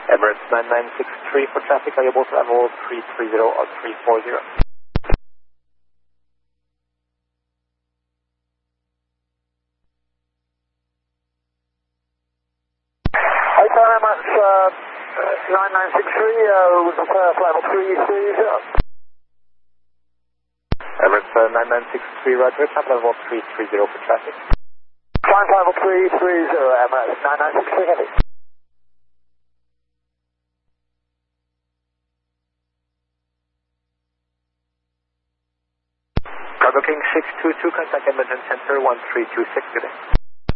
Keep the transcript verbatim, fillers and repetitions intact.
Emirates nine nine six three for traffic, are you able to level three three zero or three four zero? Hey, sorry, Emirates uh, nine nine six three, uh, with the first level three three zero. Emirates uh, nine nine six three, roger, traffic level three three zero for traffic. Climb level three three zero, Emirates nine nine six three, heavy. Cargo King six two two, contact Edmonton Center one three two six, good day.